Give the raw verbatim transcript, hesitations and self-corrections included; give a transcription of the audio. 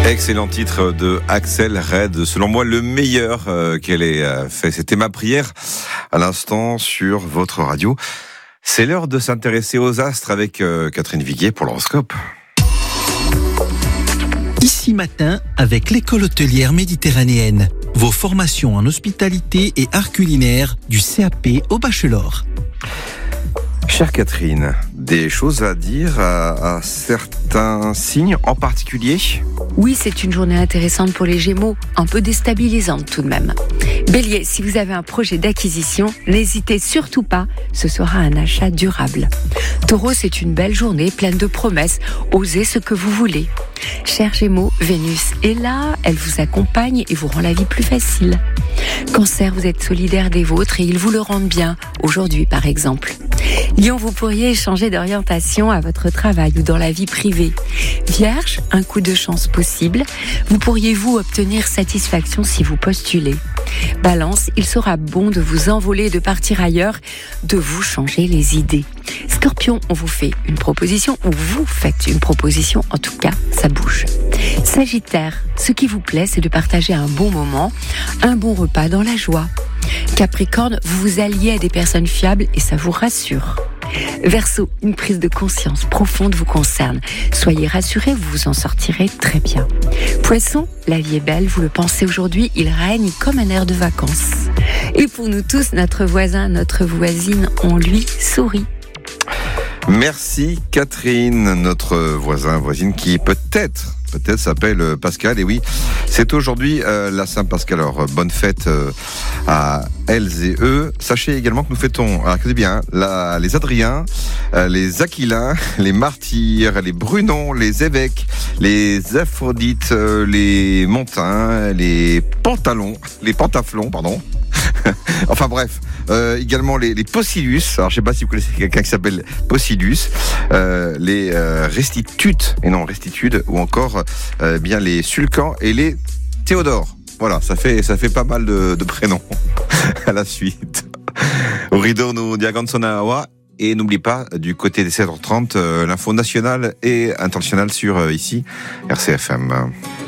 Excellent titre de Axel Red, selon moi le meilleur euh, qu'elle ait euh, fait. C'était ma prière à l'instant sur votre radio. C'est l'heure de s'intéresser aux astres avec euh, Catherine Viguier pour l'horoscope. Ici matin avec l'école hôtelière méditerranéenne. Vos formations en hospitalité et art culinaire du C A P au bachelor. Chère Catherine, des choses à dire à, à certains signes en particulier ? Oui, c'est une journée intéressante pour les Gémeaux, un peu déstabilisante tout de même. Bélier, si vous avez un projet d'acquisition, n'hésitez surtout pas, ce sera un achat durable. Taureau, c'est une belle journée pleine de promesses, osez ce que vous voulez. Chers Gémeaux, Vénus est là, elle vous accompagne et vous rend la vie plus facile. Cancer, vous êtes solidaire des vôtres et ils vous le rendent bien, aujourd'hui par exemple. Lion, vous pourriez changer d'orientation à votre travail ou dans la vie privée. Vierge, un coup de chance possible. Vous pourriez vous obtenir satisfaction si vous postulez. Balance, il sera bon de vous envoler et de partir ailleurs, de vous changer les idées. Scorpion, on vous fait une proposition ou vous faites une proposition, en tout cas, ça bouge. Sagittaire, ce qui vous plaît, c'est de partager un bon moment, un bon repas dans la joie. Capricorne, vous vous alliez à des personnes fiables et ça vous rassure. Verseau, une prise de conscience profonde vous concerne. Soyez rassurés, vous vous en sortirez très bien. Poisson, la vie est belle, vous le pensez aujourd'hui, il règne comme un air de vacances. Et pour nous tous, notre voisin, notre voisine, on lui sourit. Merci Catherine, notre voisin, voisine qui peut-être, peut-être s'appelle Pascal. Et oui, c'est aujourd'hui euh, la Saint-Pascal. Alors, bonne fête euh, à elles et eux. Sachez également que nous fêtons, alors écoutez bien, la, les Adriens, euh, les Aquilins, les Martyrs, les Brunons, les Évêques, les Aphrodites, euh, les Montins, les Pantalons, les Pantaflons, pardon. Enfin bref, euh, également les, les Possilus. Alors je sais pas si vous connaissez quelqu'un qui s'appelle Possilus, euh, les euh, Restitutes et non Restitudes, ou encore euh, bien les Sulcans et les Théodore. Voilà, ça fait ça fait pas mal de, de prénoms à la suite. Au rideau nous Diagansonawa. Et n'oublie pas, du côté des sept heures trente, euh, l'info nationale et internationale sur euh, ici R C F M.